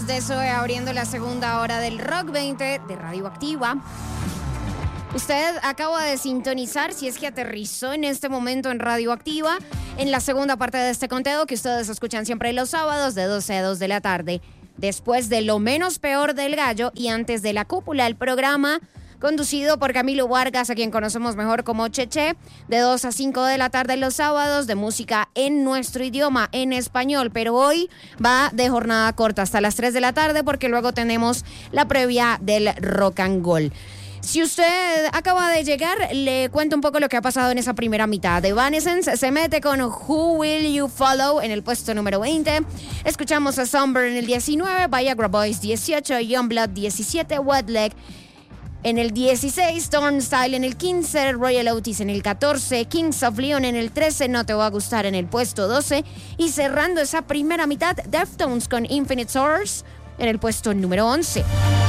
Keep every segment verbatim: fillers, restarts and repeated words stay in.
de Zoe abriendo la segunda hora del Rock veinte de Radioactiva. Usted acaba de sintonizar, si es que aterrizó en este momento en Radioactiva, en la segunda parte de este conteo que ustedes escuchan siempre los sábados de doce a dos de la tarde. Después de Lo Menos Peor del Gallo y antes de La Cúpula, el programa conducido por Camilo Vargas, a quien conocemos mejor como Cheche, de dos a cinco de la tarde los sábados, de música en nuestro idioma, en español, pero hoy va de jornada corta hasta las tres de la tarde porque luego tenemos la previa del Rock and Roll. Si usted acaba de llegar, le cuento un poco lo que ha pasado en esa primera mitad. Evanescence se mete con Who Will You Follow en el puesto número veinte. Escuchamos a Somber en el diecinueve, Viagra Boys dieciocho, Youngblood diecisiete, Wet Leg en el dieciséis, Turnstile en el quince, Royal Otis en el catorce, Kings of Leon en el trece, No Te Va a Gustar en el puesto doce y cerrando esa primera mitad, Deftones con Infinite Source en el puesto número once.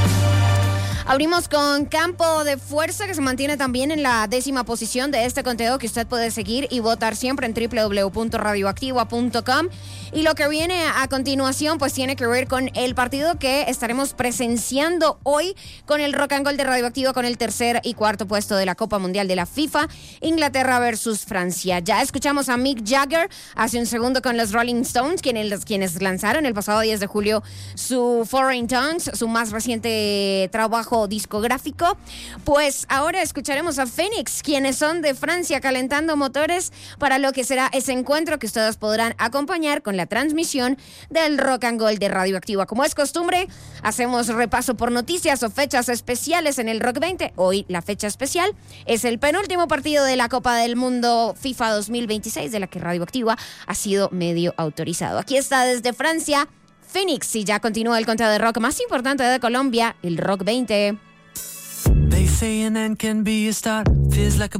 Abrimos con Campo de Fuerza, que se mantiene también en la décima posición de este conteo que usted puede seguir y votar siempre en doble u doble u doble u punto radioactiva punto com. Y lo que viene a continuación pues tiene que ver con el partido que estaremos presenciando hoy con el Rock and Roll de Radioactiva, con el tercer y cuarto puesto de la Copa Mundial de la FIFA, Inglaterra versus Francia. Ya escuchamos a Mick Jagger hace un segundo con los Rolling Stones, quienes, quienes lanzaron el pasado diez de julio su Foreign Tongues, su más reciente trabajo discográfico. Pues ahora escucharemos a Phoenix, quienes son de Francia, calentando motores para lo que será ese encuentro que ustedes podrán acompañar con la transmisión del Rock and Roll de Radioactiva. Como es costumbre, hacemos repaso por noticias o fechas especiales en el Rock veinte. Hoy la fecha especial es el penúltimo partido de la Copa del Mundo FIFA dos mil veintiséis, de la que Radioactiva ha sido medio autorizado. Aquí está desde Francia Phoenix, y ya continúa el conteo de rock más importante de Colombia, el Rock veinte. They say an end can be a start, feels like a